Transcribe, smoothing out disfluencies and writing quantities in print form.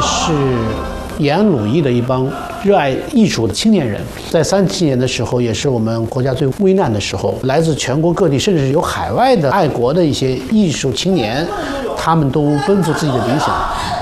是延安鲁艺的一帮热爱艺术的青年人。在37年的时候，也是我们国家最危难的时候，来自全国各地，甚至是有海外的爱国的一些艺术青年，他们都奔赴自己的理想，